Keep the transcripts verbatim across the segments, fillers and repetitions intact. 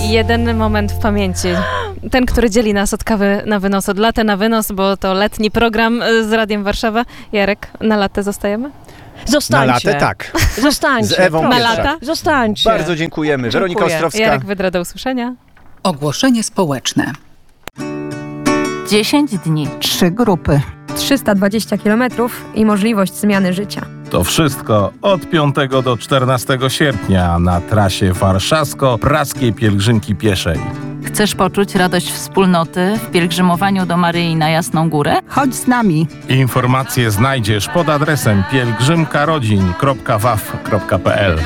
jeden moment w pamięci. Ten, który dzieli nas od kawy na wynos, od latte na wynos, bo to letni program z Radiem Warszawa. Jarek, na latte zostajemy? Zostańcie. Na latę tak. Zostańcie. Z Ewą Na Pietrzak. lata? Zostańcie. Bardzo dziękujemy. Weronika Dziękuję. Ostrowska. Jarek Wydra, do usłyszenia. Ogłoszenie społeczne. dziesięć dni. Trzy grupy. trzysta dwadzieścia kilometrów i możliwość zmiany życia. To wszystko od piątego do czternastego sierpnia na trasie warszawsko-praskiej pielgrzymki pieszej. Chcesz poczuć radość wspólnoty w pielgrzymowaniu do Maryi na Jasną Górę? Chodź z nami. Informacje znajdziesz pod adresem pielgrzymkarodzin kropka w a f kropka p l.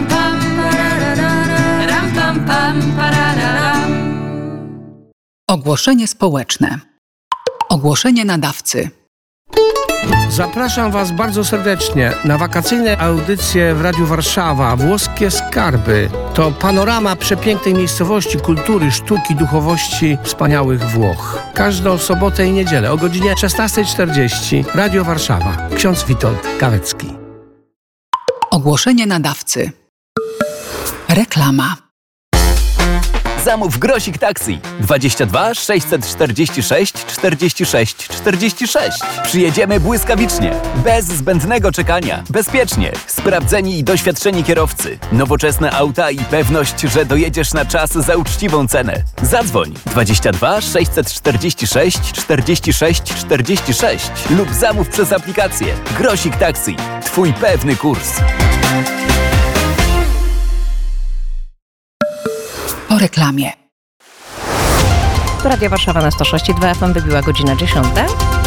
Ogłoszenie społeczne. Ogłoszenie nadawcy. Zapraszam Was bardzo serdecznie na wakacyjne audycje w Radiu Warszawa. Włoskie Skarby to panorama przepięknej miejscowości, kultury, sztuki, duchowości wspaniałych Włoch. Każdą sobotę i niedzielę o godzinie szesnasta czterdzieści. Radio Warszawa. Ksiądz Witold Kawecki. Ogłoszenie nadawcy. Reklama. Zamów Grosik Taxi dwadzieścia dwa sześćset czterdzieści sześć czterdzieści sześć czterdzieści sześć. Przyjedziemy błyskawicznie, bez zbędnego czekania, bezpiecznie, sprawdzeni i doświadczeni kierowcy, nowoczesne auta i pewność, że dojedziesz na czas za uczciwą cenę. Zadzwoń dwadzieścia dwa sześćset czterdzieści sześć czterdzieści sześć czterdzieści sześć lub zamów przez aplikację Grosik Taxi. Twój pewny kurs. Po reklamie. To Radio Warszawa na sto sześć i dwa F M, wybiła godzina dziesiąta.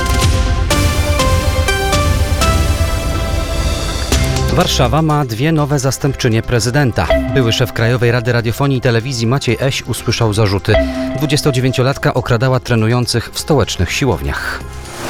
Warszawa ma dwie nowe zastępczynie prezydenta. Były szef Krajowej Rady Radiofonii i Telewizji Maciej Eś usłyszał zarzuty. dwudziestodziewięciolatka okradała trenujących w stołecznych siłowniach.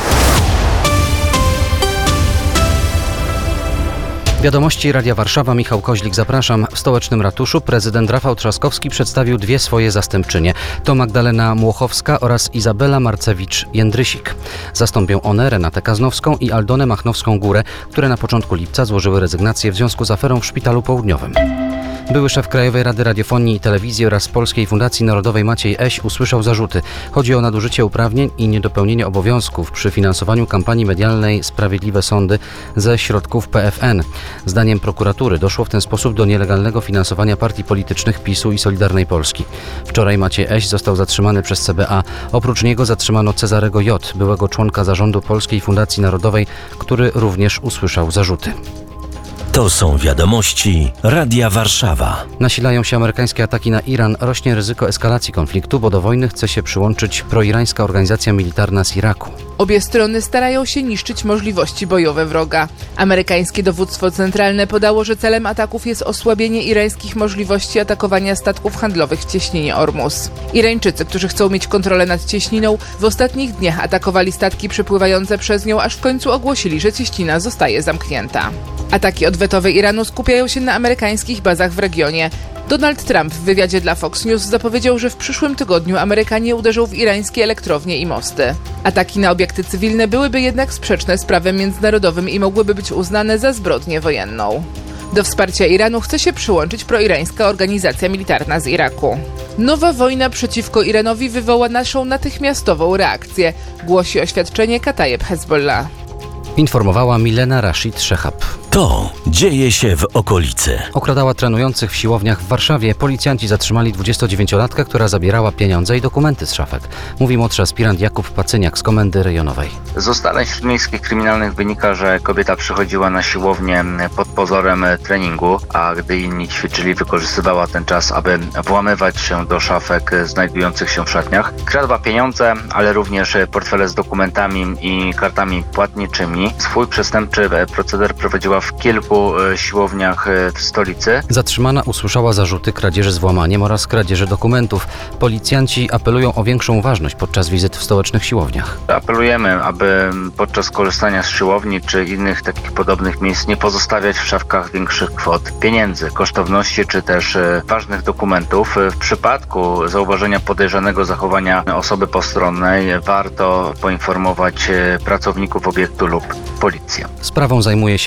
Wiadomości Radia Warszawa, Michał Koźlik, zapraszam. W stołecznym ratuszu prezydent Rafał Trzaskowski przedstawił dwie swoje zastępczynie. To Magdalena Młochowska oraz Izabela Marcewicz-Jędrysik. Zastąpią one Renatę Kaznowską i Aldonę Machnowską-Górę, które na początku lipca złożyły rezygnację w związku z aferą w Szpitalu Południowym. Były szef Krajowej Rady Radiofonii i Telewizji oraz Polskiej Fundacji Narodowej Maciej Eś usłyszał zarzuty. Chodzi o nadużycie uprawnień i niedopełnienie obowiązków przy finansowaniu kampanii medialnej Sprawiedliwe Sądy ze środków P F N. Zdaniem prokuratury doszło w ten sposób do nielegalnego finansowania partii politycznych PiSu i Solidarnej Polski. Wczoraj Maciej Eś został zatrzymany przez C B A. Oprócz niego zatrzymano Cezarego J., byłego członka zarządu Polskiej Fundacji Narodowej, który również usłyszał zarzuty. To są wiadomości Radia Warszawa. Nasilają się amerykańskie ataki na Iran, rośnie ryzyko eskalacji konfliktu, bo do wojny chce się przyłączyć proirańska organizacja militarna z Iraku. Obie strony starają się niszczyć możliwości bojowe wroga. Amerykańskie dowództwo centralne podało, że celem ataków jest osłabienie irańskich możliwości atakowania statków handlowych w cieśninie Ormus. Irańczycy, którzy chcą mieć kontrolę nad cieśniną, w ostatnich dniach atakowali statki przepływające przez nią, aż w końcu ogłosili, że cieśnina zostaje zamknięta. Ataki odwetowe Iranu skupiają się na amerykańskich bazach w regionie. Donald Trump w wywiadzie dla Fox News zapowiedział, że w przyszłym tygodniu Amerykanie uderzą w irańskie elektrownie i mosty. Ataki na obiekty cywilne byłyby jednak sprzeczne z prawem międzynarodowym i mogłyby być uznane za zbrodnię wojenną. Do wsparcia Iranu chce się przyłączyć proirańska organizacja militarna z Iraku. Nowa wojna przeciwko Iranowi wywoła naszą natychmiastową reakcję, głosi oświadczenie Katayeb Hezbollah. Informowała Milena Rashid Szechab. To dzieje się w okolicy. Okradała trenujących w siłowniach w Warszawie. Policjanci zatrzymali dwudziestodziewięciolatkę, która zabierała pieniądze i dokumenty z szafek. Mówi młodszy aspirant Jakub Pacyniak z Komendy Rejonowej. Z ustaleń śródmiejskich kryminalnych wynika, że kobieta przychodziła na siłownię pod pozorem treningu, a gdy inni ćwiczyli, wykorzystywała ten czas, aby włamywać się do szafek znajdujących się w szatniach. Kradła pieniądze, ale również portfele z dokumentami i kartami płatniczymi. Swój przestępczy proceder prowadziła w kilku siłowniach w stolicy. Zatrzymana usłyszała zarzuty kradzieży z włamaniem oraz kradzieży dokumentów. Policjanci apelują o większą uważność podczas wizyt w stołecznych siłowniach. Apelujemy, aby podczas korzystania z siłowni czy innych takich podobnych miejsc nie pozostawiać w szafkach większych kwot pieniędzy, kosztowności czy też ważnych dokumentów. W przypadku zauważenia podejrzanego zachowania osoby postronnej warto poinformować pracowników obiektu lub policję. Sprawą zajmuje się prokuratura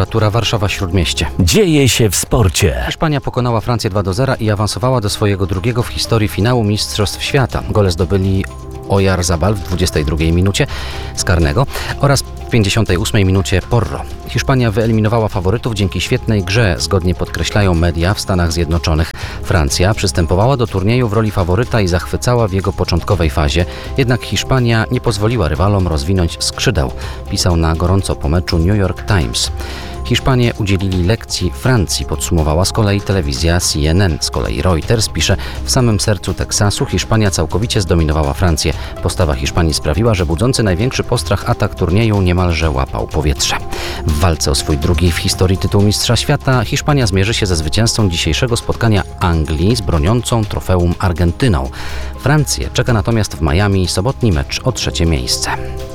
temperatura Warszawa-Śródmieście. Dzieje się w sporcie. Hiszpania pokonała Francję dwa do zera i awansowała do swojego drugiego w historii finału Mistrzostw Świata. Gole zdobyli Oyarzabal w dwudziestej drugiej minucie z karnego oraz w pięćdziesiątej ósmej minucie Porro. Hiszpania wyeliminowała faworytów dzięki świetnej grze, zgodnie podkreślają media w Stanach Zjednoczonych. Francja przystępowała do turnieju w roli faworyta i zachwycała w jego początkowej fazie, jednak Hiszpania nie pozwoliła rywalom rozwinąć skrzydeł, pisał na gorąco po meczu New York Times. Hiszpanie udzielili lekcji Francji, podsumowała z kolei telewizja C N N. Z kolei Reuters pisze, w samym sercu Teksasu Hiszpania całkowicie zdominowała Francję. Postawa Hiszpanii sprawiła, że budzący największy postrach atak turnieju niemalże łapał powietrze. W walce o swój drugi w historii tytuł Mistrza Świata Hiszpania zmierzy się ze zwycięzcą dzisiejszego spotkania Anglii z broniącą trofeum Argentyną. Francję czeka natomiast w Miami sobotni mecz o trzecie miejsce.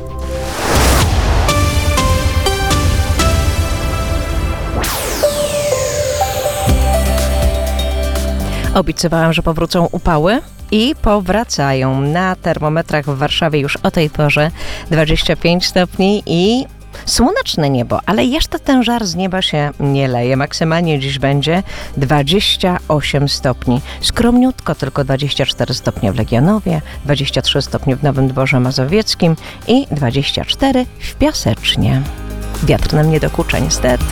Obiecywałam, że powrócą upały i powracają. Na termometrach w Warszawie już o tej porze dwadzieścia pięć stopni i słoneczne niebo, ale jeszcze ten żar z nieba się nie leje. Maksymalnie dziś będzie dwadzieścia osiem stopni. Skromniutko, tylko dwadzieścia cztery stopnie w Legionowie, dwadzieścia trzy stopnie w Nowym Dworze Mazowieckim i dwadzieścia cztery w Piasecznie. Wiatr nam nie dokucza niestety.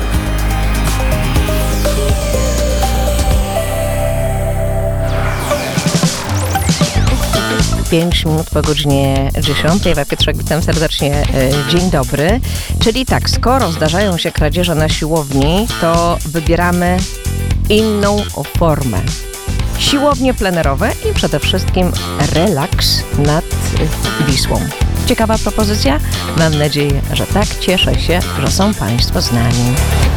Pięć minut po godzinie dziesiątej. Ewa Pietrzak, witam serdecznie. Dzień dobry. Czyli tak, skoro zdarzają się kradzieże na siłowni, to wybieramy inną formę. Siłownie plenerowe i przede wszystkim relaks nad Wisłą. Ciekawa propozycja? Mam nadzieję, że tak. Cieszę się, że są Państwo z nami.